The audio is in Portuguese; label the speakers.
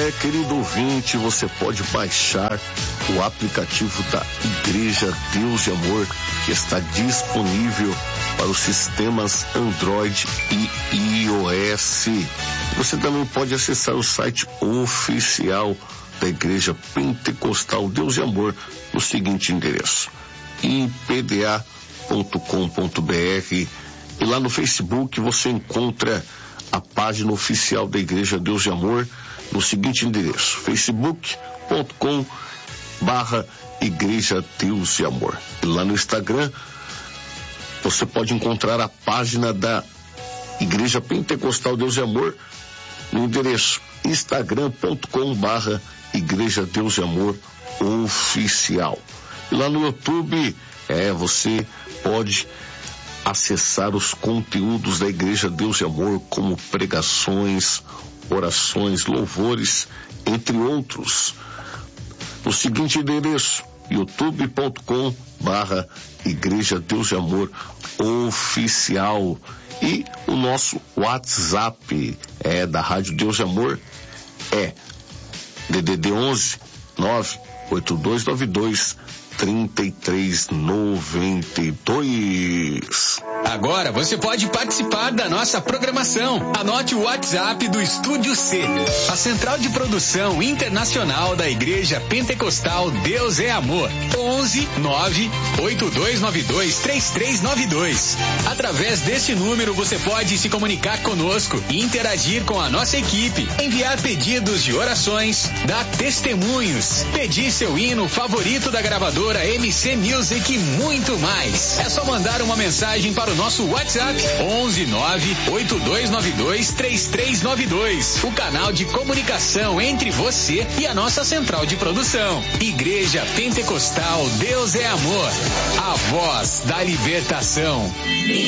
Speaker 1: querido ouvinte, você pode baixar o aplicativo da Igreja Deus e Amor, que está disponível para os sistemas Android e iOS. Você também pode acessar o site oficial da Igreja Pentecostal Deus e Amor no seguinte endereço: ipda.com.br, e lá no Facebook você encontra a página oficial da Igreja Deus e Amor no seguinte endereço: facebook.com/Igreja Deus e Amor. E lá no Instagram você pode encontrar a página da Igreja Pentecostal Deus e Amor no endereço instagram.com/Igreja Deus e Amor Oficial. E lá no YouTube você pode acessar os conteúdos da Igreja Deus e Amor, como pregações, orações, louvores, entre outros, no seguinte endereço: youtube.com/Igreja Deus e Amor Oficial. E o nosso WhatsApp da Rádio Deus e Amor é DDD 11 98292 3392.
Speaker 2: Agora você pode participar da nossa programação. Anote o WhatsApp do Estúdio C, a central de produção internacional da Igreja Pentecostal Deus é Amor. 11 98292 3392. Através deste número você pode se comunicar conosco e interagir com a nossa equipe, enviar pedidos de orações, dar testemunhos, pedir seu hino favorito da gravadora MC Music e muito mais. É só mandar uma mensagem para o nosso WhatsApp 11 98292 3392. O canal de comunicação entre você e a nossa central de produção. Igreja Pentecostal Deus é Amor, a voz da libertação.